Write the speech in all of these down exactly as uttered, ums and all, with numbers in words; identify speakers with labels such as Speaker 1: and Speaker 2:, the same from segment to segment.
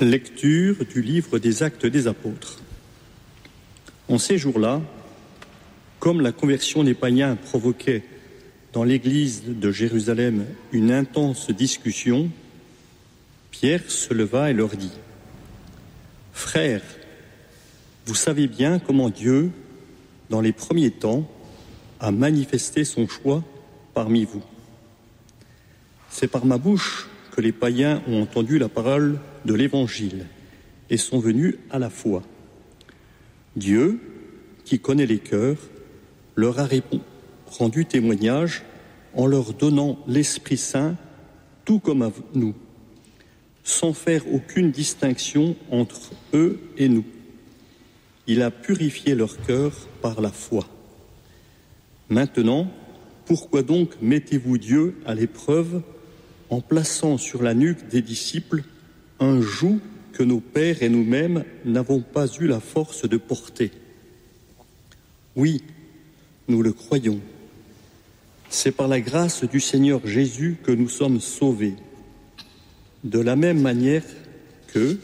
Speaker 1: Lecture du livre des Actes des Apôtres. En ces jours-là, comme la conversion des païens provoquait dans l'église de Jérusalem une intense discussion, Pierre se leva et leur dit : « Frères, vous savez bien comment Dieu, dans les premiers temps, a manifesté son choix parmi vous. C'est par ma bouche que les païens ont entendu la parole de l'Évangile et sont venus à la foi. Dieu, qui connaît les cœurs, leur a rendu témoignage en leur donnant l'Esprit Saint, tout comme à nous, sans faire aucune distinction entre eux et nous. Il a purifié leur cœur par la foi. Maintenant, pourquoi donc mettez-vous Dieu à l'épreuve en plaçant sur la nuque des disciples un joug que nos pères et nous-mêmes n'avons pas eu la force de porter ? Oui, nous le croyons. C'est par la grâce du Seigneur Jésus que nous sommes sauvés. De la même manière que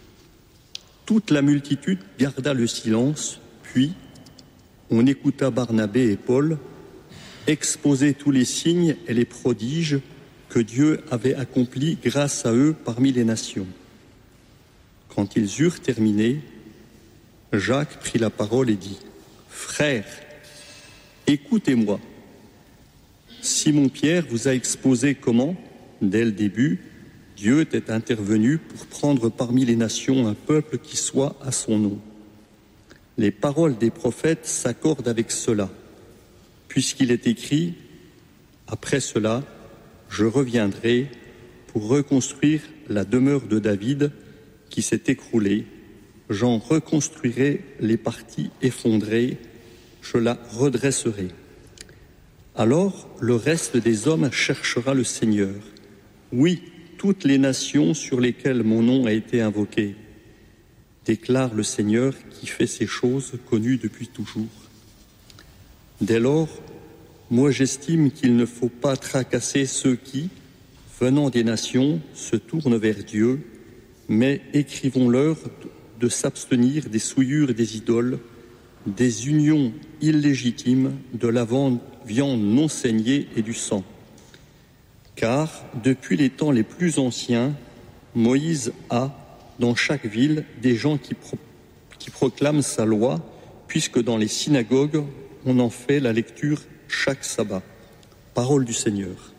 Speaker 1: toute la multitude garda le silence, puis on écouta Barnabé et Paul exposer tous les signes et les prodiges que Dieu avait accomplis grâce à eux parmi les nations. Quand ils eurent terminé, Jacques prit la parole et dit : « Frères, écoutez-moi. Simon-Pierre vous a exposé comment, dès le début, Dieu était intervenu pour prendre parmi les nations un peuple qui soit à son nom. Les paroles des prophètes s'accordent avec cela, puisqu'il est écrit : après cela, je reviendrai pour reconstruire la demeure de David qui s'est écroulée. J'en reconstruirai les parties effondrées, je la redresserai. Alors le reste des hommes cherchera le Seigneur. Oui, toutes les nations sur lesquelles mon nom a été invoqué, déclare le Seigneur qui fait ces choses connues depuis toujours. Dès lors, moi j'estime qu'il ne faut pas tracasser ceux qui, venant des nations, se tournent vers Dieu, mais écrivons-leur de s'abstenir des souillures des idoles, des unions illégitimes, de la viande non saignée et du sang. Car, depuis les temps les plus anciens, Moïse a, dans chaque ville, des gens qui, pro- qui proclament sa loi, puisque dans les synagogues, on en fait la lecture chaque sabbat. Parole du Seigneur.